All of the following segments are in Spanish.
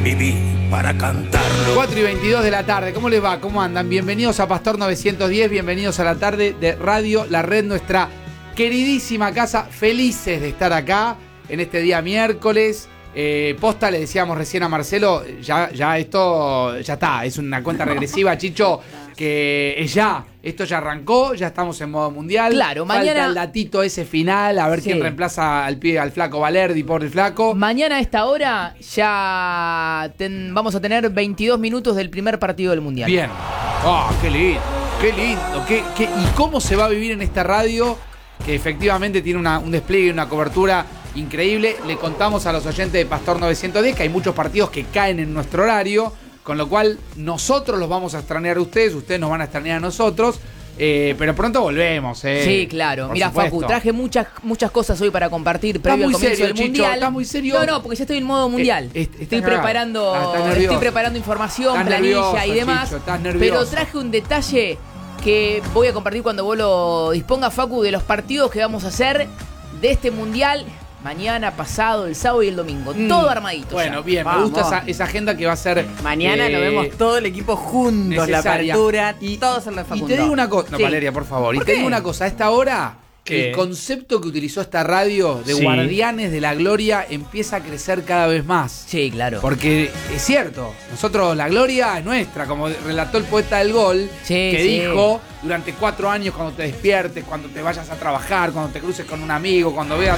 viví para cantarlo. 4:22 de la tarde, ¿cómo les va? ¿Cómo andan? Bienvenidos a Pastor 910, bienvenidos a la tarde de Radio La Red, nuestra queridísima casa. Felices de estar acá en este día miércoles. Posta, le decíamos recién a Marcelo, ya esto ya está, es una cuenta regresiva, Chicho, que esto ya arrancó, ya estamos en modo mundial. Claro, mañana falta el datito ese final, a ver quién reemplaza al flaco Valerdi, por el flaco. Mañana a esta hora ya vamos a tener 22 minutos del primer partido del Mundial. Bien. Oh, qué lindo, qué lindo. ¿Y cómo se va a vivir en esta radio? Que efectivamente tiene un despliegue y una cobertura increíble. Le contamos a los oyentes de Pastor 910 que hay muchos partidos que caen en nuestro horario, con lo cual nosotros los vamos a extrañar a ustedes nos van a extrañar a nosotros, pero pronto volvemos. Sí, claro. Mira, Facu, traje muchas cosas hoy para compartir previo al comienzo del Mundial. ¿Estás muy serio? No, porque ya estoy en modo Mundial. Estoy preparando información, planilla y demás. Chicho, pero traje un detalle que voy a compartir cuando vos lo dispongas, Facu, de los partidos que vamos a hacer de este Mundial mañana, pasado, el sábado y el domingo. Todo armadito. Bueno, ya. bien, Vamos. me gusta esa agenda que va a ser. Mañana lo vemos todo el equipo juntos, necesaria. la apertura, y todos en la Y Facundo. te digo una cosa, no, Sí. Valeria, por favor. ¿Por Y te qué? digo una cosa, a esta hora, ¿Qué? el concepto que utilizó esta radio de Guardianes de la Gloria empieza a crecer cada vez más. Sí, claro. Porque es cierto, nosotros la gloria es nuestra, como relató el poeta del gol, Sí, que sí. dijo durante 4 años, cuando te despiertes, cuando te vayas a trabajar, cuando te cruces con un amigo, cuando veas,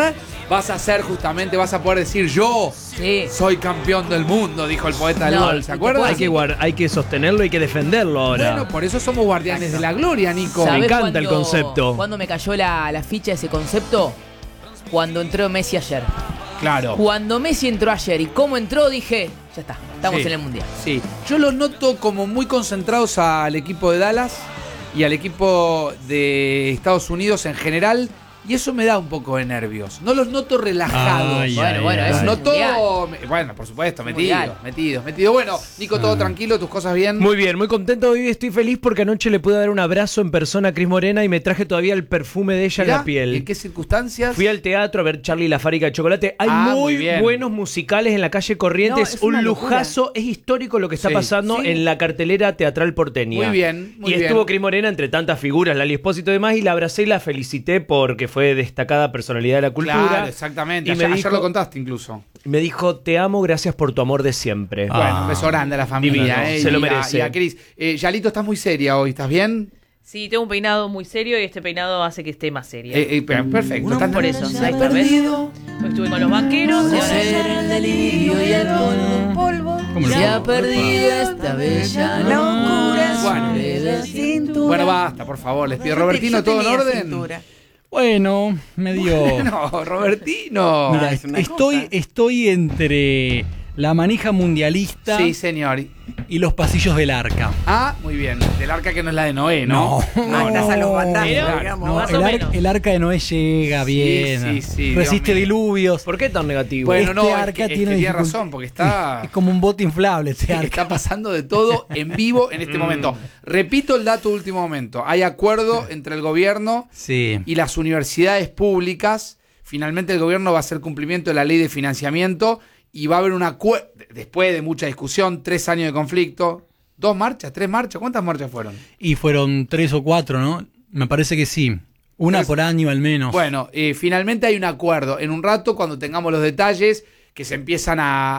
vas a ser justamente, vas a poder decir yo Sí. soy campeón del mundo, dijo el poeta del No, gol, y ¿se te acuerdan? Hay que sostenerlo, hay que defenderlo ahora. Bueno, por eso somos guardianes de la gloria, Nico. Me ¿Sabés encanta el concepto. ¿Cuándo me cayó la ficha de ese concepto? Cuando entró Messi ayer. Claro. Cuando Messi entró ayer y cómo entró, dije, ya está, estamos Sí. en el Mundial. Sí, yo los noto como muy concentrados al equipo de Dallas y al equipo de Estados Unidos en general, y eso me da un poco de nervios. No los noto relajados. Ay, Bueno, ay, es Los un noto, mundial. bueno, por supuesto, Mundial. metidos. Bueno, Nico, todo tranquilo, tus cosas bien. Muy bien, muy contento hoy. Estoy feliz porque anoche le pude dar un abrazo en persona a Cris Morena y me traje todavía el perfume de ella Mirá, en la piel. ¿y en qué circunstancias? Fui al teatro a ver Charlie y la fábrica de chocolate. Hay Muy muy bien. buenos musicales en la calle Corrientes. No, es un una lujazo. Es histórico lo que está Sí. pasando Sí. en la cartelera teatral porteña. Muy bien, muy y bien. estuvo Cris Morena entre tantas figuras, Lali Espósito y demás, y la abracé y la felicité porque fue destacada personalidad de la cultura. Claro, exactamente. Y Ayer, me ayer dijo- lo contaste incluso. Me dijo, te amo, gracias por tu amor de siempre. Bueno, un beso grande a la familia. Divino, se lo y merece. Y a Cris. Yalito, estás muy seria hoy, ¿estás bien? Sí, tengo un peinado muy serio y este peinado hace que esté más seria. Perfecto. Uno ¿Estás por eso, nerviosa? ahí está, ¿ves? Estuve con los banqueros y ahora el delirio y el polvo. Se ha perdido esta bella locura Bueno. sobre la cintura. Bueno, basta, por favor, les pido. Robertino, Yo ¿todo en tenía orden? cintura. Bueno, medio. No, Robertino. Mira, es una estoy entre la manija mundialista Sí, señor. y los pasillos del arca. Ah, muy bien. Del arca que no es la de Noé, ¿no? No, estás a los bandazos, Pero- digamos. No, más o menos. el arca de Noé llega bien. sí, resiste Dios mío. diluvios. ¿Por qué tan negativo? Bueno, no, es arca que tiene tiene dificultad. razón, porque está, Es como un bote inflable este arca. está pasando de todo en vivo en este momento. Repito el dato de último momento. Hay acuerdo entre el gobierno Sí. y las universidades públicas. Finalmente el gobierno va a hacer cumplimiento de la ley de financiamiento y va a haber un acuerdo, después de mucha discusión, 3 años de conflicto, 2 marchas, 3 marchas, ¿cuántas marchas fueron? Y fueron 3 o 4, ¿no? Me parece que sí. Una 3. por año al menos. Bueno, finalmente hay un acuerdo. En un rato, cuando tengamos los detalles que se empiezan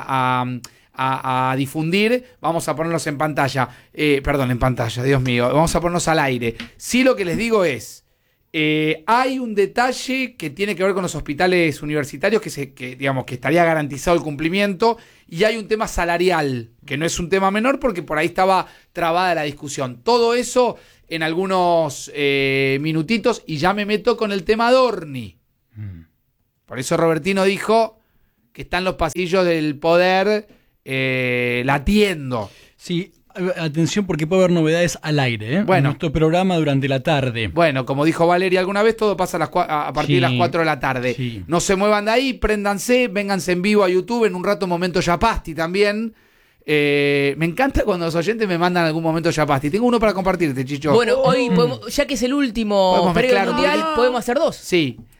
a difundir, vamos a ponerlos en pantalla. Perdón, en pantalla, Dios mío. Vamos a ponernos al aire. Sí, lo que les digo es, hay un detalle que tiene que ver con los hospitales universitarios digamos que estaría garantizado el cumplimiento, y hay un tema salarial que no es un tema menor porque por ahí estaba trabada la discusión. Todo eso en algunos minutitos, y ya me meto con el tema Dorni. Por eso Robertino dijo que está en los pasillos del poder latiendo. Sí, atención porque puede haber novedades al aire, ¿eh? Bueno. En nuestro programa durante la tarde. Bueno, como dijo Valeria alguna vez, todo pasa a partir de las Sí, 4 de la tarde. sí. No se muevan de ahí, préndanse, vénganse en vivo a YouTube, en un rato Momento Yapasti también. Me encanta cuando los oyentes me mandan algún Momento Yapasti. Tengo uno para compartirte, Chicho. Bueno, hoy podemos, ya que es el último Podemos periodo mezclar un mundial, poquito. podemos hacer 2. Sí.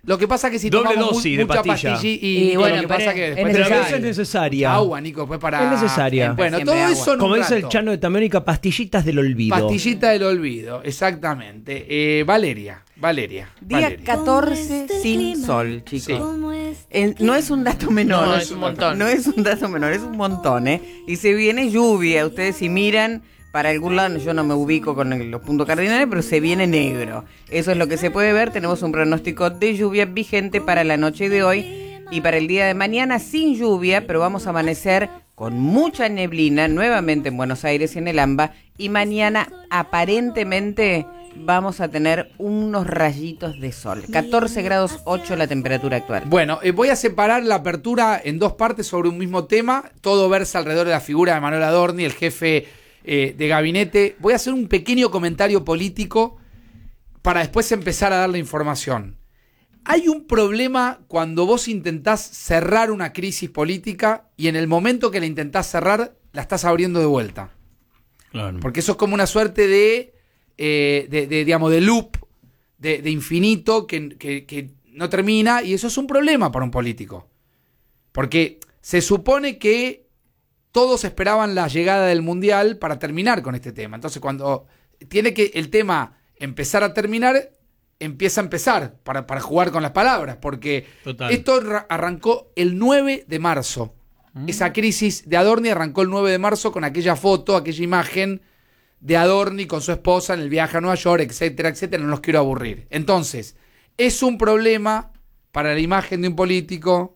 Lo que pasa es que si Doble tomamos dosis de mucha pastilla. pastilla Y Nico, bueno, lo que pasa pero es que es después Pero necesario. eso es necesaria. agua, Nico, después para... Es necesaria. Bueno, Siempre todo agua. eso en Como un dice el rato. Chano de Tamónica, pastillitas del olvido. Pastillita del olvido, exactamente. Valeria. Día Valeria. 14 sin sol, chicos. Sí. No es un dato menor. No, es un montón. No es un dato menor, es un montón, ¿eh? Y se viene lluvia. Ustedes si miran para algún lado, yo no me ubico con los puntos cardinales, pero se viene negro. Eso es lo que se puede ver. Tenemos un pronóstico de lluvia vigente para la noche de hoy y para el día de mañana sin lluvia, pero vamos a amanecer con mucha neblina nuevamente en Buenos Aires y en el AMBA. Y mañana aparentemente vamos a tener unos rayitos de sol. 14 grados 8 la temperatura actual. Bueno, voy a separar la apertura en dos partes sobre un mismo tema. Todo versa alrededor de la figura de Manuel Adorni, el jefe de gabinete. Voy a hacer un pequeño comentario político para después empezar a dar la información. Hay un problema cuando vos intentás cerrar una crisis política y en el momento que la intentás cerrar, la estás abriendo de vuelta. Claro. Porque eso es como una suerte de digamos, de loop, de infinito que no termina, y eso es un problema para un político. Porque se supone que todos esperaban la llegada del Mundial para terminar con este tema. Entonces, cuando tiene que el tema empezar a terminar, empieza a empezar para jugar con las palabras. Porque Total. esto arrancó el 9 de marzo. Esa crisis de Adorni arrancó el 9 de marzo con aquella foto, aquella imagen de Adorni con su esposa en el viaje a Nueva York, etcétera, etcétera. No los quiero aburrir. Entonces, es un problema para la imagen de un político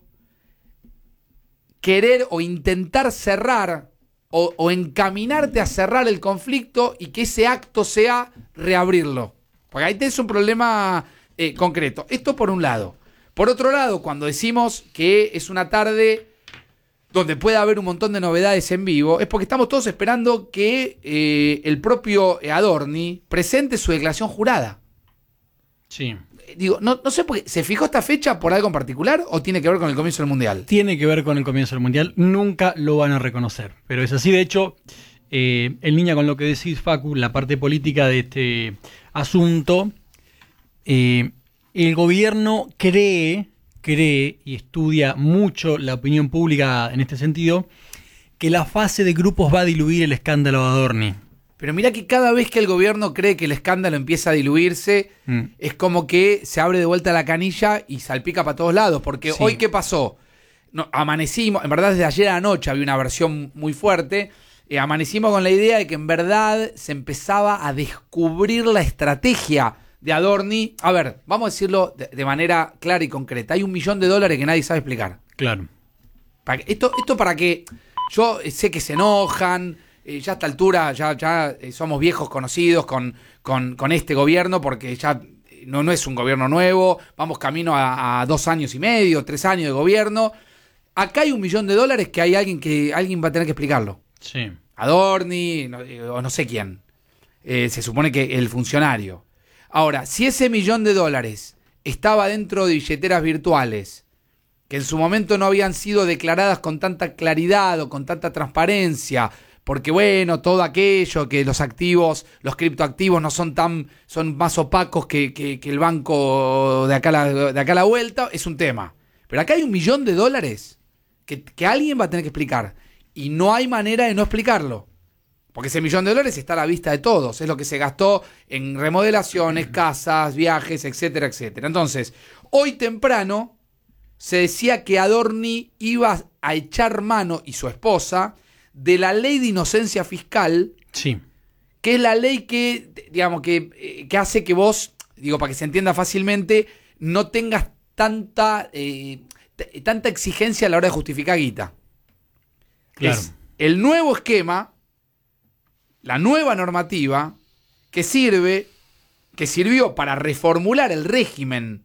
querer o intentar cerrar o encaminarte a cerrar el conflicto y que ese acto sea reabrirlo. Porque ahí tenés un problema concreto. Esto por un lado. Por otro lado, cuando decimos que es una tarde donde puede haber un montón de novedades en vivo, es porque estamos todos esperando que el propio Adorni presente su declaración jurada. Sí. Digo, no sé por qué. ¿Se fijó esta fecha por algo en particular o tiene que ver con el comienzo del Mundial? Tiene que ver con el comienzo del Mundial. Nunca lo van a reconocer. Pero es así. De hecho, el Niña, con lo que decís, Facu, la parte política de este asunto, el gobierno cree y estudia mucho la opinión pública en este sentido, que la fase de grupos va a diluir el escándalo de Adorni. Pero mirá que cada vez que el gobierno cree que el escándalo empieza a diluirse, es como que se abre de vuelta la canilla y salpica para todos lados. Porque Sí. hoy, ¿qué pasó? No, amanecimos, en verdad desde ayer a la noche había una versión muy fuerte, amanecimos con la idea de que en verdad se empezaba a descubrir la estrategia de Adorni. A ver, vamos a decirlo de manera clara y concreta. Hay $1 millón que nadie sabe explicar. Claro. Esto para que... Yo sé que se enojan... ya a esta altura ya somos viejos conocidos con este gobierno porque ya no es un gobierno nuevo, vamos camino a 2 años y medio, 3 años de gobierno. Acá hay $1 millón que hay alguien va a tener que explicarlo. Sí. Adorni o no sé quién. Se supone que el funcionario. Ahora, si ese $1 millón estaba dentro de billeteras virtuales que en su momento no habían sido declaradas con tanta claridad o con tanta transparencia, porque bueno, todo aquello que los activos, los criptoactivos no son más opacos que el banco de acá a la vuelta, es un tema. Pero acá hay $1 millón que alguien va a tener que explicar. Y no hay manera de no explicarlo. Porque ese $1 millón está a la vista de todos. Es lo que se gastó en remodelaciones, casas, viajes, etcétera, etcétera. Entonces, hoy temprano se decía que Adorni iba a echar mano, y su esposa, de la ley de inocencia fiscal, Sí. que es la ley que, digamos, que hace que vos, digo, para que se entienda fácilmente, no tengas tanta exigencia a la hora de justificar guita. Claro. Es el nuevo esquema, la nueva normativa que sirvió para reformular el régimen,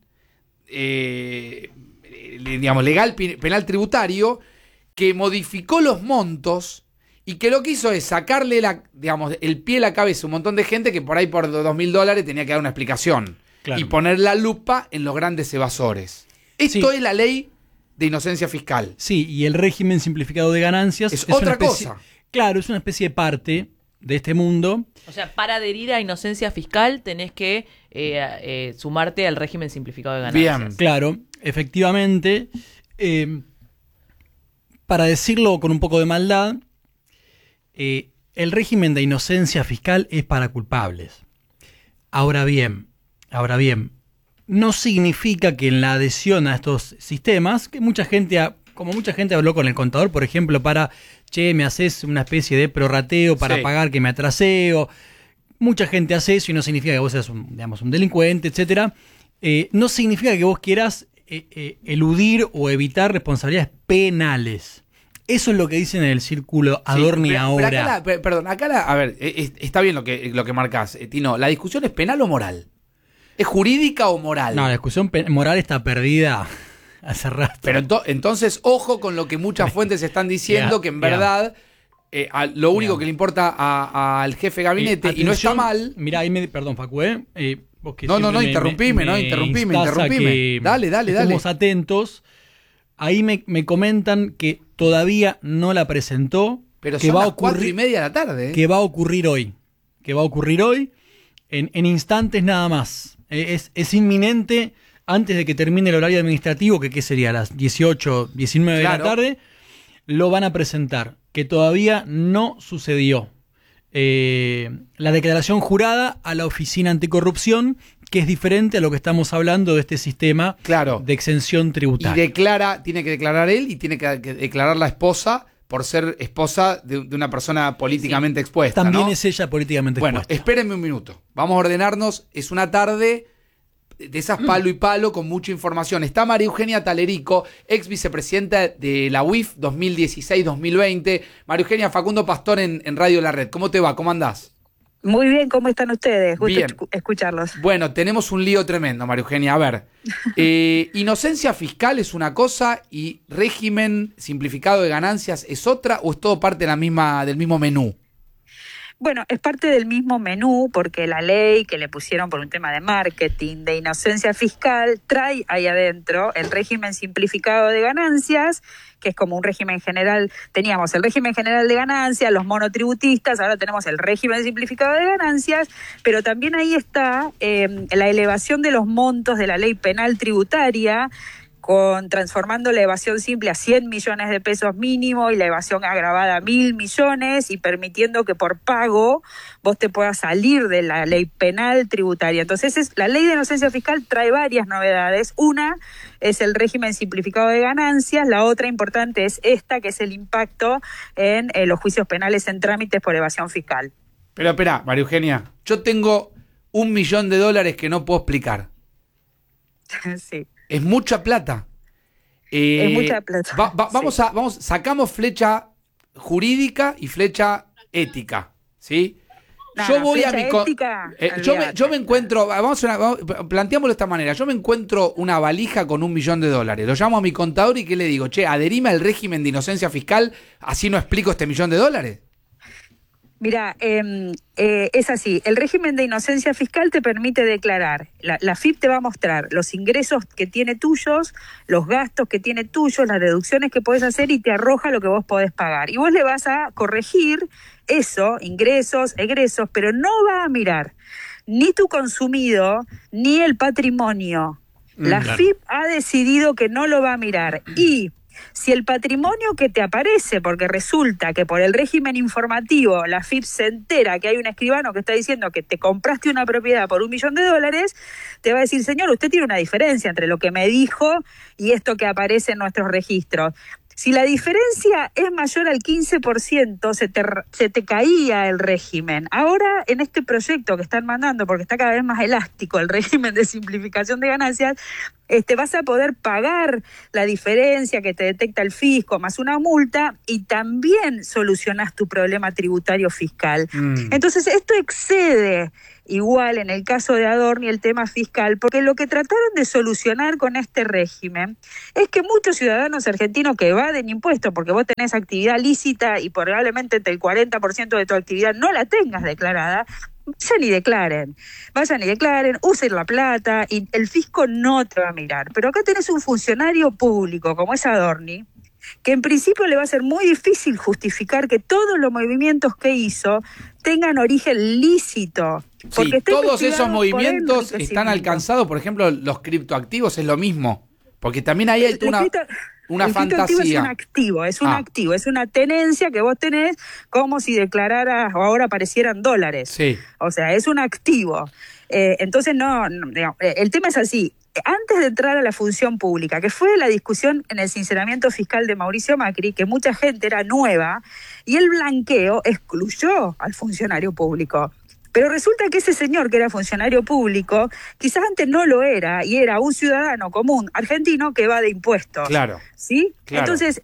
digamos, legal penal tributario, que modificó los montos y que lo que hizo es sacarle el pie a la cabeza a un montón de gente que por ahí por $2.000 tenía que dar una explicación. Claro. Y poner la lupa en los grandes evasores. Esto Sí. es la ley de inocencia fiscal. Sí, y el régimen simplificado de ganancias Es otra una especie, cosa. Claro, es una especie de parte de este mundo. O sea, para adherir a inocencia fiscal tenés que sumarte al régimen simplificado de ganancias. Bien. Claro, efectivamente, para decirlo con un poco de maldad, el régimen de inocencia fiscal es para culpables. Ahora bien, no significa que en la adhesión a estos sistemas, que mucha gente habló con el contador, por ejemplo, me haces una especie de prorrateo para pagar que me atrasé, o mucha gente hace eso y no significa que vos seas un delincuente, etcétera. No significa que vos quieras eludir o evitar responsabilidades penales. Eso es lo que dicen en el círculo Adorni ahora. A ver, está bien lo que marcás, Tino. ¿La discusión es penal o moral? ¿Es jurídica o moral? No, la discusión moral está perdida hace rato. Pero entonces, ojo con lo que muchas fuentes están diciendo, que en verdad lo único que le importa al jefe de gabinete, y no está mal... Mirá, perdón, Facu, vos que no, interrumpime. Dale. Estamos atentos. Ahí me comentan que todavía no la presentó. Pero que son va a las ocurrir 4:30 de la tarde. Que va a ocurrir hoy. En instantes nada más. Es inminente, antes de que termine el horario administrativo, que ¿qué sería? A las 18, 19 de la tarde, lo van a presentar. Que todavía no sucedió. La declaración jurada a la Oficina Anticorrupción, que es diferente a lo que estamos hablando de este sistema de exención tributaria. Y tiene que declarar él y tiene que declarar la esposa por ser esposa de una persona políticamente expuesta. También ¿no? es ella políticamente expuesta. Bueno, espérenme un minuto. Vamos a ordenarnos. Es una tarde de esas palo y palo con mucha información. Está María Eugenia Talerico, ex vicepresidenta de la UIF 2016-2020. María Eugenia, Facundo Pastor en Radio La Red. ¿Cómo te va? ¿Cómo andás? Muy bien, ¿cómo están ustedes? Gusto Bien. Escucharlos. Bueno, tenemos un lío tremendo, María Eugenia. A ver, inocencia fiscal es una cosa y régimen simplificado de ganancias es otra, ¿o es todo parte del mismo menú? Bueno, es parte del mismo menú porque la ley que le pusieron por un tema de marketing, de inocencia fiscal, trae ahí adentro el régimen simplificado de ganancias, que es como un régimen general. Teníamos el régimen general de ganancias, los monotributistas, ahora tenemos el régimen simplificado de ganancias, pero también ahí está la elevación de los montos de la ley penal tributaria, transformando la evasión simple a 100 millones de pesos mínimo y la evasión agravada a 1.000 millones y permitiendo que por pago vos te puedas salir de la ley penal tributaria. Entonces, la ley de inocencia fiscal trae varias novedades. Una es el régimen simplificado de ganancias, la otra importante es esta, que es el impacto en los juicios penales en trámites por evasión fiscal. Pero espera, María Eugenia, yo tengo $1 millón que no puedo explicar. Sí. Es mucha plata. Es mucha plata. Sacamos flecha jurídica y flecha ética, ¿sí? Yo me encuentro, planteámoslo de esta manera, yo me encuentro una valija con $1 millón, lo llamo a mi contador y ¿qué le digo? Adherime al régimen de inocencia fiscal, así no explico este $1 millón. Mira, es así. El régimen de inocencia fiscal te permite declarar. La FIP te va a mostrar los ingresos que tiene tuyos, los gastos que tiene tuyos, las deducciones que podés hacer y te arroja lo que vos podés pagar. Y vos le vas a corregir eso, ingresos, egresos, pero no va a mirar ni tu consumido ni el patrimonio. La FIP ha decidido que no lo va a mirar. Y si el patrimonio que te aparece, porque resulta que por el régimen informativo la FIP se entera que hay un escribano que está diciendo que te compraste una propiedad por $1 millón, te va a decir, señor, usted tiene una diferencia entre lo que me dijo y esto que aparece en nuestros registros. Si la diferencia es mayor al 15%, se te caía el régimen. Ahora, en este proyecto que están mandando, porque está cada vez más elástico el régimen de simplificación de ganancias, vas a poder pagar la diferencia que te detecta el fisco más una multa y también solucionás tu problema tributario fiscal. Entonces, esto excede igual en el caso de Adorni el tema fiscal, porque lo que trataron de solucionar con este régimen es que muchos ciudadanos argentinos que evaden impuestos, porque vos tenés actividad lícita y probablemente el 40% de tu actividad no la tengas declarada, vayan y declaren, usen la plata y el fisco no te va a mirar. Pero acá tenés un funcionario público como es Adorni, que en principio le va a ser muy difícil justificar que todos los movimientos que hizo tengan origen lícito. Sí, Está todos esos investigado por movimientos están enriquecimiento. alcanzados, por ejemplo, los criptoactivos es lo mismo, porque también ahí hay una el criptoactivo es un activo, es una tenencia que vos tenés como si declararas o ahora aparecieran dólares. Sí. O sea, es un activo. Entonces, digamos, el tema es así. Antes de entrar a la función pública, que fue la discusión en el sinceramiento fiscal de Mauricio Macri, que mucha gente era nueva, y el blanqueo excluyó al funcionario público. Pero resulta que ese señor que era funcionario público, quizás antes no lo era, y era un ciudadano común argentino que va de impuestos. Claro. ¿Sí? Claro. Entonces,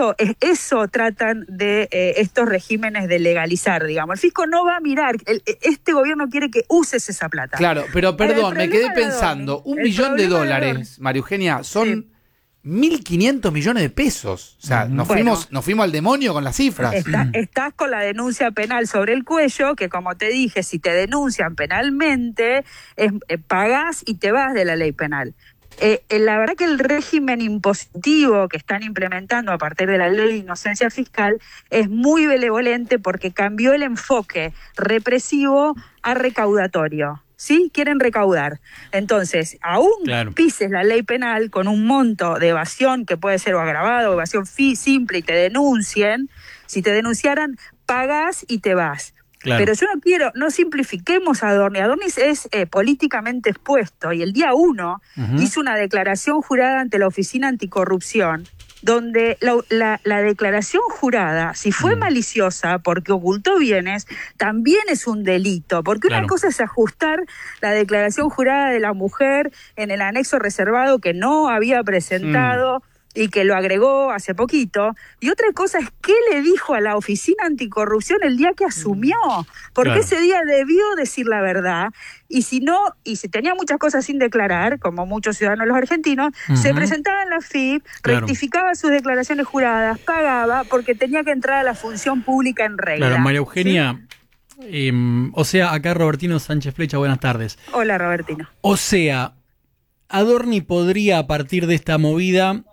eso tratan de estos regímenes de legalizar, digamos. El fisco no va a mirar, este gobierno quiere que uses esa plata. Claro, pero perdón, me quedé problema de pensando, Adorni, $1 el millón de problema de dólares, María Eugenia, son Sí. 1.500 millones de pesos. O sea, nos fuimos al demonio con las cifras. Estás con la denuncia penal sobre el cuello, que como te dije, si te denuncian penalmente, pagás y te vas de la ley penal. La verdad que el régimen impositivo que están implementando a partir de la ley de inocencia fiscal es muy benevolente porque cambió el enfoque represivo a recaudatorio. ¿Sí? Quieren recaudar. Entonces, aún pises la ley penal con un monto de evasión que puede ser o agravado, o evasión simple y te denuncien, si te denunciaran, pagás y te vas. Claro. Pero yo no simplifiquemos a Adorni. Adorni es políticamente expuesto y el día 1 hizo una declaración jurada ante la Oficina Anticorrupción, donde la declaración jurada, si fue maliciosa porque ocultó bienes, también es un delito, porque una cosa es ajustar la declaración jurada de la mujer en el anexo reservado que no había presentado y que lo agregó hace poquito, y otra cosa es qué le dijo a la Oficina Anticorrupción el día que asumió, porque ese día debió decir la verdad, y si tenía muchas cosas sin declarar, como muchos ciudadanos los argentinos, se presentaba en la FIP, rectificaba sus declaraciones juradas, pagaba, porque tenía que entrar a la función pública en regla. Claro, María Eugenia, o sea, acá Robertino Sánchez Flecha, buenas tardes. Hola, Robertino. O sea, Adorni podría, a partir de esta movida,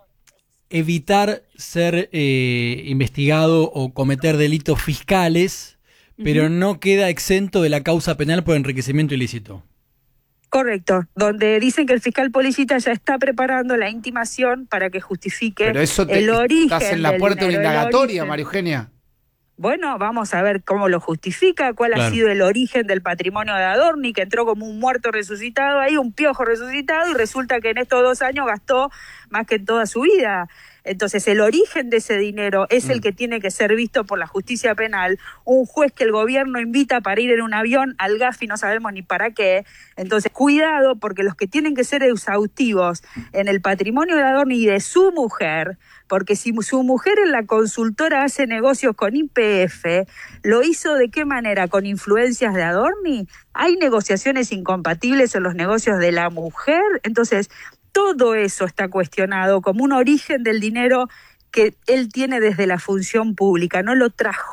evitar ser investigado o cometer delitos fiscales, pero no queda exento de la causa penal por enriquecimiento ilícito. Correcto, donde dicen que el fiscal Policita ya está preparando la intimación para que justifique Pero eso el origen estás en la del puerta de una dinero, el indagatoria, origen. María Eugenia. Bueno, vamos a ver cómo lo justifica, cuál ha sido el origen del patrimonio de Adorni, que entró como un muerto resucitado ahí, un piojo resucitado, y resulta que en estos 2 años gastó más que en toda su vida. Entonces, el origen de ese dinero es el que tiene que ser visto por la justicia penal. Un juez que el gobierno invita para ir en un avión al Gafi, no sabemos ni para qué. Entonces, cuidado, porque los que tienen que ser exhaustivos en el patrimonio de Adorni y de su mujer, porque si su mujer en la consultora hace negocios con YPF, ¿lo hizo de qué manera? ¿Con influencias de Adorni? ¿Hay negociaciones incompatibles en los negocios de la mujer? Entonces, todo eso está cuestionado como un origen del dinero que él tiene desde la función pública, no lo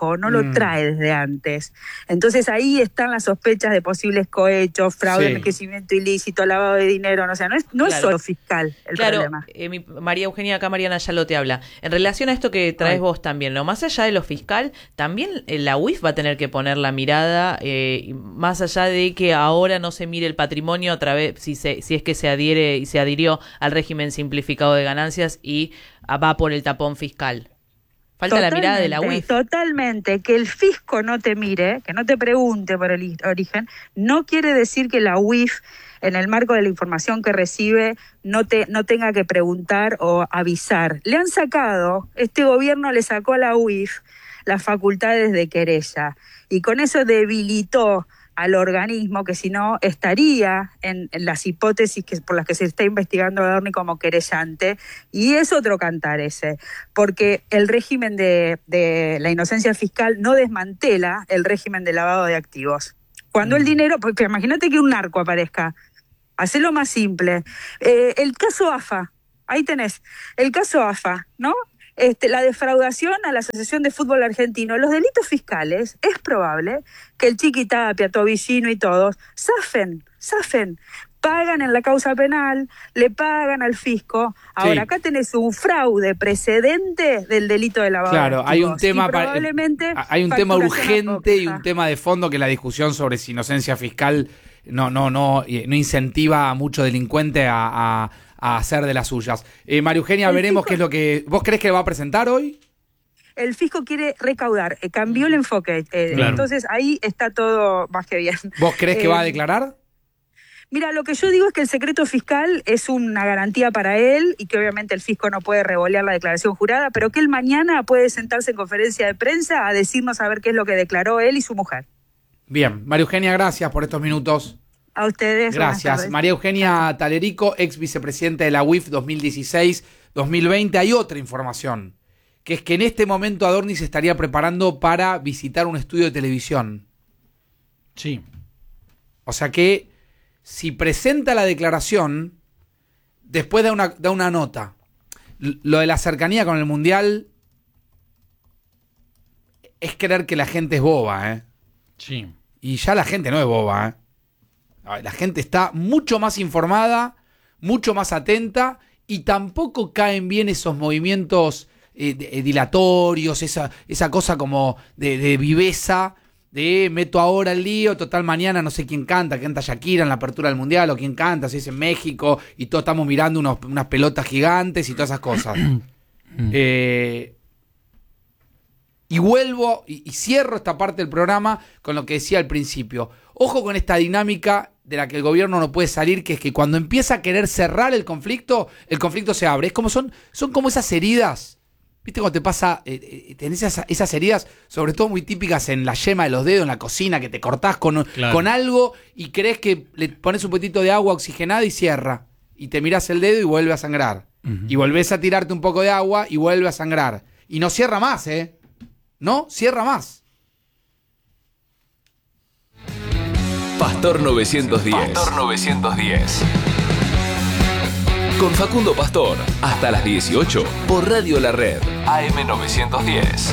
trae desde antes. Entonces ahí están las sospechas de posibles cohechos, fraude, enriquecimiento ilícito, lavado de dinero, no es solo fiscal el problema. María Eugenia, acá Mariana Yalo te habla. En relación a esto que traes vos también, ¿no? Más allá de lo fiscal, también la UIF va a tener que poner la mirada, más allá de que ahora no se mire el patrimonio otra vez, si es que se adhiere y se adhirió al régimen simplificado de ganancias y va por el tapón fiscal. Falta la mirada de la UIF. Totalmente. Que el fisco no te mire, que no te pregunte por el origen, no quiere decir que la UIF, en el marco de la información que recibe, no tenga que preguntar o avisar. Le han sacado, este gobierno le sacó a la UIF las facultades de querella, y con eso debilitó al organismo que si no estaría en las hipótesis por las que se está investigando a Adorni como querellante, y es otro cantar ese, porque el régimen de la inocencia fiscal no desmantela el régimen de lavado de activos. Cuando el dinero, porque imagínate que un narco aparezca, hacelo más simple. El caso AFA, ahí tenés, el caso AFA, ¿no? La defraudación a la Asociación de Fútbol Argentino, los delitos fiscales, es probable que el Chiqui Tapia, Tobillino y todos zafen. pagan en la causa penal, le pagan al fisco. Ahora, Sí. acá tenés un fraude precedente del delito de lavado. Claro, de hay un activos, tema y probablemente hay un tema facturación urgente y apócrifa. un tema de fondo, que es la discusión sobre si inocencia fiscal no incentiva a mucho delincuente a hacer de las suyas. María Eugenia, El veremos fisco- qué es lo que... ¿Vos crees que va a presentar hoy? El fisco quiere recaudar, cambió el enfoque, Claro. entonces ahí está todo más que bien. ¿Vos crees que va a declarar? Mira, lo que yo digo es que el secreto fiscal es una garantía para él y que obviamente el fisco no puede revolear la declaración jurada, pero que él mañana puede sentarse en conferencia de prensa a decirnos a ver qué es lo que declaró él y su mujer. Bien, María Eugenia, gracias por estos minutos. A ustedes. buenas Gracias. tardes. María Eugenia Talerico, ex vicepresidenta de la UIF 2016-2020. Hay otra información, que es que en este momento Adorni se estaría preparando para visitar un estudio de televisión. Sí. O sea que si presenta la declaración, después da una nota. Lo de la cercanía con el Mundial es creer que la gente es boba, ¿eh? Sí. Y ya la gente no es boba, ¿eh? La gente está mucho más informada, mucho más atenta, y tampoco caen bien esos movimientos dilatorios, esa cosa como de viveza, de meto ahora el lío, total mañana no sé quién canta Shakira en la apertura del Mundial, o quién canta, si es en México, y todos estamos mirando unas pelotas gigantes y todas esas cosas. Y vuelvo y cierro esta parte del programa con lo que decía al principio. Ojo con esta dinámica de la que el gobierno no puede salir, que es que cuando empieza a querer cerrar el conflicto se abre. Es como son como esas heridas. ¿Viste cuando te pasa? Tenés esas heridas, sobre todo muy típicas en la yema de los dedos, en la cocina, que te cortás con algo y crees que le pones un poquitito de agua oxigenada y cierra. Y te mirás el dedo y vuelve a sangrar. Y volvés a tirarte un poco de agua y vuelve a sangrar. Y no cierra más, ¿eh? No cierra más. Pastor 910. Pastor 910. Con Facundo Pastor, hasta las 18 por Radio La Red, AM 910.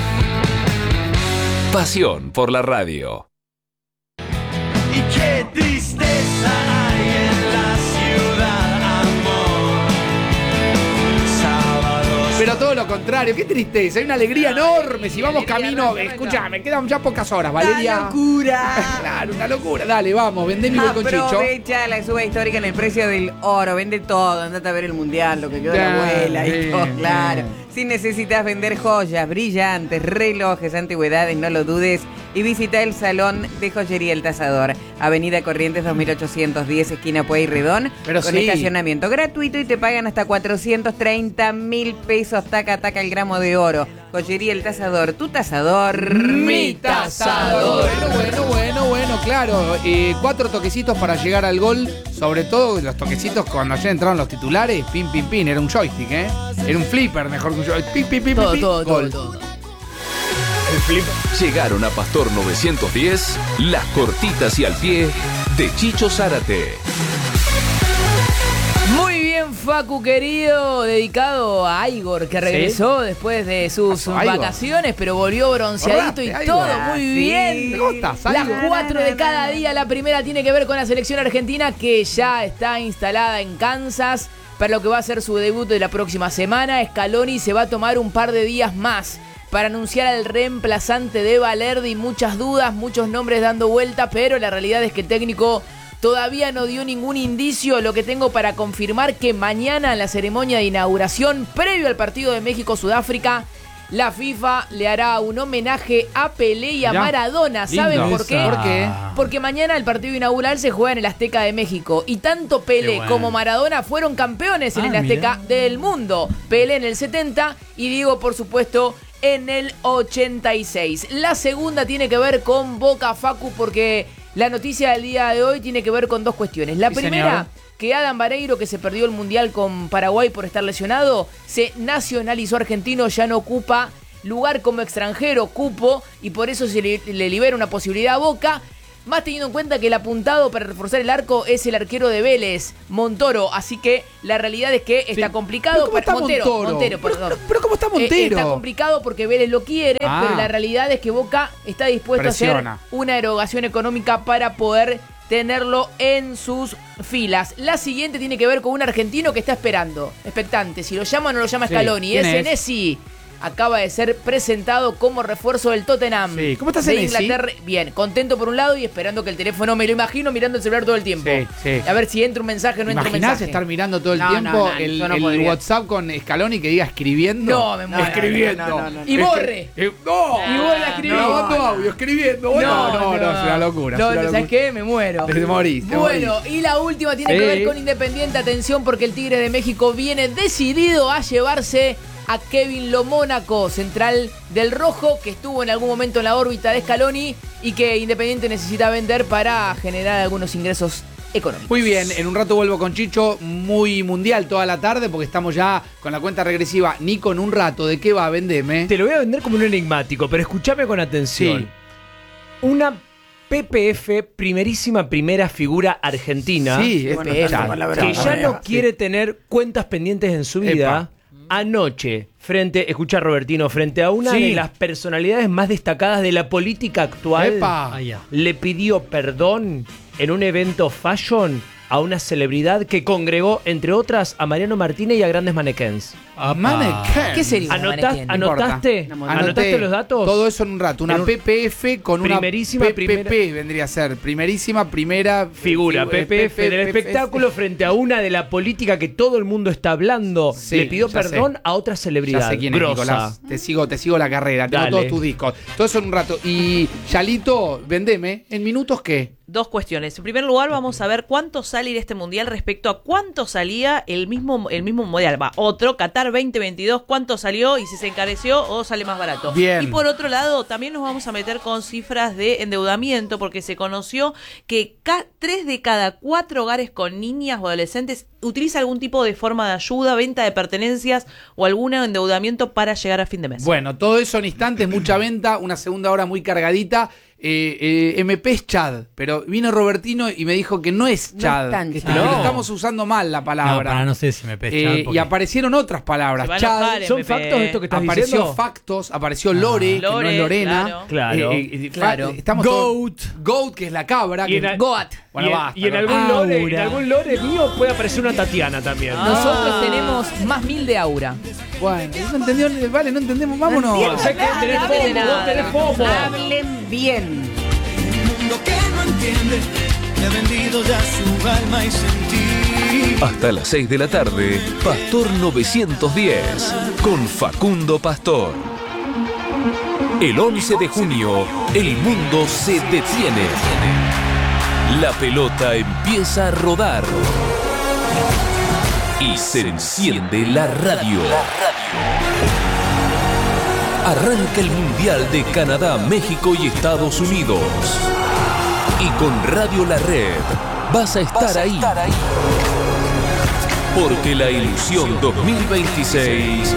Pasión por la radio. Y qué tristeza hay en la ciudad, amor. Sábados. Pero todo lo contrario, qué tristeza, hay una alegría enorme. Si vamos camino, escuchame, quedan ya pocas horas, Valeria. ¡Una locura! Claro, una locura. Dale, vamos, vendeme con Chicho. Aprovecha la suba histórica en el precio del oro, vende todo, andate a ver el mundial, lo que quedó de la abuela y todo, claro. Si necesitas vender joyas, brillantes, relojes, antigüedades, no lo dudes y visita el Salón de Joyería El Tasador, Avenida Corrientes 2810, esquina Pueyrredón, Pero con sí. estacionamiento gratuito y te pagan hasta 430.000 pesos, taca el gramo de oro. Joyería El Tasador, tu tasador, Mi tasador. Bueno, claro. 4 toquecitos para llegar al gol. Sobre todo los toquecitos cuando ayer entraron los titulares. Pin. Era un joystick, ¿eh? Era un flipper mejor que un joystick. Pin. Todo. Gol. Llegaron a Pastor 910 las cortitas y al pie de Chicho Zárate. Muy bien, Facu querido, dedicado a Igor, que regresó después de sus Pasó, Igor. vacaciones, pero volvió bronceadito y Borraste, todo Igor. muy Sí. bien. ¿Cómo estás, Las Igor? 4 de cada día, la primera tiene que ver con la selección argentina, que ya está instalada en Kansas para lo que va a ser su debut de la próxima semana. Scaloni se va a tomar un par de días más para anunciar al reemplazante de Valverde, y muchas dudas, muchos nombres dando vuelta, pero la realidad es que el técnico todavía no dio ningún indicio. Lo que tengo para confirmar que mañana en la ceremonia de inauguración, previo al partido de México-Sudáfrica, la FIFA le hará un homenaje a Pelé y a Mirá, Maradona. ¿Saben lindo. por qué? ¿Por qué? Porque mañana el partido inaugural se juega en el Azteca de México. Y tanto Pelé Qué bueno. como Maradona fueron campeones en el Azteca del mundo. Pelé en el 70 y Diego, por supuesto, en el 86. La segunda tiene que ver con Boca, Facu, porque la noticia del día de hoy tiene que ver con dos cuestiones. La Sí, primera, señor. que Adam Vareiro, que se perdió el Mundial con Paraguay por estar lesionado, se nacionalizó argentino, ya no ocupa lugar como extranjero, cupo, y por eso se le libera una posibilidad a Boca, más teniendo en cuenta que el apuntado para reforzar el arco es el arquero de Vélez, Montoro, así que la realidad es que está complicado. ¿Pero cómo está Montoro? Perdón. Pero ¿cómo está Montero? Está complicado porque Vélez lo quiere, Ah. pero la realidad es que Boca está dispuesto Presiona. a hacer una erogación económica para poder tenerlo en sus filas. La siguiente tiene que ver con un argentino que está esperando, expectante, si lo llama o no lo llama Sí. Scaloni. ¿Quién es? Senesi acaba de ser presentado como refuerzo del Tottenham. Sí. ¿Cómo está de Senesi? Inglaterra. Bien, contento por un lado y esperando que el teléfono, me lo imagino mirando el celular todo el tiempo. Sí, sí. A ver si entra un mensaje o no entra un ¿Imaginás mensaje. estar mirando todo el No, tiempo no, no, el yo no podría. WhatsApp con Scaloni que diga escribiendo? No, me muero. Escribiendo. No. Y borre. No, Y vuelve a escribir. grabando audio, escribiendo. No, es una locura. No, es una ¿sabes locura. qué? Me muero. Te morís, te Bueno, morís. y la última tiene que ver con Independiente. Atención, porque el Tigre de México viene decidido a llevarse a Kevin Lomónaco, central del Rojo, que estuvo en algún momento en la órbita de Scaloni y que Independiente necesita vender para generar algunos ingresos económicos. Muy bien, en un rato vuelvo con Chicho, muy mundial toda la tarde, porque estamos ya con la cuenta regresiva. Nico, en un rato, ¿de qué va? Vendeme. Te lo voy a vender como un enigmático, pero escúchame con atención. Sí. Una PPF, primera figura argentina, Sí, es Bueno, PF. esa palabra que no ya es. no quiere tener cuentas pendientes en su vida, anoche, escucha Robertino, frente a una Sí. de las personalidades más destacadas de la política actual, Epa. Ah, ya. le pidió perdón en un evento fashion a una celebridad que congregó, entre otras, a Mariano Martínez y a grandes manequens. Mannequin. ¿Qué sería un manequén? ¿Anotaste? Anoté ¿Anotaste los datos? Todo eso en un rato. Una En un- PPF con una Primerísima PPP vendría a ser. Primerísima primera Figura, PPF del espectáculo frente a una de la política que todo el mundo está hablando. Sí, le pidió ya perdón sé. a otra celebridad. Ya sé quién es, grosa. Nicolás. Te sigo la carrera. Tengo Dale. todos tus discos. Todo eso en un rato. Y Yalito, vendeme. ¿En minutos qué? Dos cuestiones. En primer lugar, vamos a ver cuánto sale de este mundial respecto a cuánto salía el mismo mundial. Va, otro, Qatar 2022, cuánto salió y si se encareció o sale más barato. Bien. Y por otro lado, también nos vamos a meter con cifras de endeudamiento, porque se conoció que 3 de cada 4 hogares con niñas o adolescentes utiliza algún tipo de forma de ayuda, venta de pertenencias o algún endeudamiento para llegar a fin de mes. Bueno, todo eso en instantes, mucha venta, una segunda hora muy cargadita. MP es Chad, pero vino Robertino y me dijo que no es No Chad, es tan que Chad. lo estamos usando mal la No, palabra. para no sé si me pescha. Y aparecieron otras palabras. Se va a Chad, enojar, ¿Son MP. factos esto que estás apareció diciendo? Factos, apareció Lore, que no Lore, es Lorena. Claro. Claro. Estamos Goat. Goat, que es la cabra. Y que- en al- Goat. Bueno, y en, basta, y en ¿no? algún lore mío puede aparecer una Tatiana también. Nosotros tenemos más 1000 de aura. Bueno, no entendió, vale, no entendemos, vámonos. O sea que tenés no entiende FOMO, vos nada. tenés FOMO. Hablen bien. Mundo que no entiende, le ha vendido ya su alma y sentir. Hasta las 6 de la tarde, Pastor 910, con Facundo Pastor. El 11 de junio, el mundo se detiene. La pelota empieza a rodar. Y se enciende la radio. Arranca el Mundial de Canadá, México y Estados Unidos. Y con Radio La Red vas a estar ahí. Porque la ilusión 2026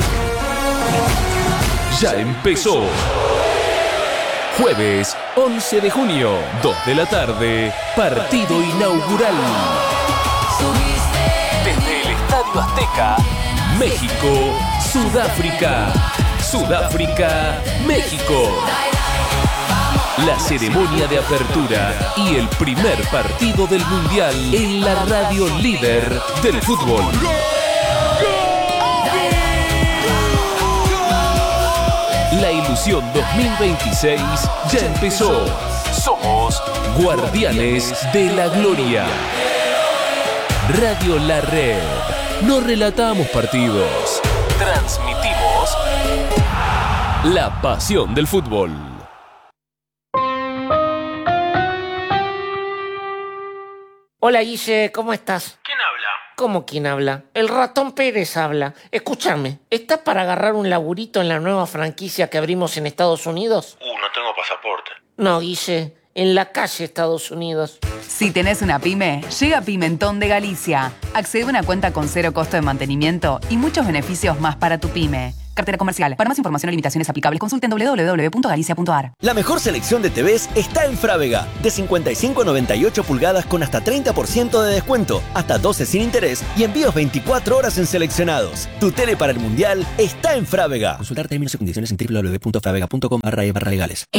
ya empezó. Jueves 11 de junio, 2 de la tarde, partido inaugural. Desde el Estadio Azteca, México, Sudáfrica. Sudáfrica, México. La ceremonia de apertura y el primer partido del Mundial en la radio líder del fútbol. La ilusión 2026 ya empezó. Somos Guardianes de la Gloria. Radio La Red. No relatamos partidos. Transmitimos la pasión del fútbol. Hola Guille, ¿cómo estás? ¿Quién habla? ¿Cómo quién habla? El ratón Pérez habla. Escúchame, ¿estás para agarrar un laburito en la nueva franquicia que abrimos en Estados Unidos? No tengo pasaporte. No, Guille, en la calle Estados Unidos. Si tenés una pyme, llega Pimentón de Galicia. Accede a una cuenta con 0 costo de mantenimiento y muchos beneficios más para tu pyme. Cartera comercial. Para más información o limitaciones aplicables, consulten www.galicia.ar. La mejor selección de TVs está en Frávega. De 55 a 98 pulgadas con hasta 30% de descuento, hasta 12 sin interés y envíos 24 horas en seleccionados. Tu tele para el Mundial está en Frávega. Consultar términos y condiciones en www.fravega.com/legales.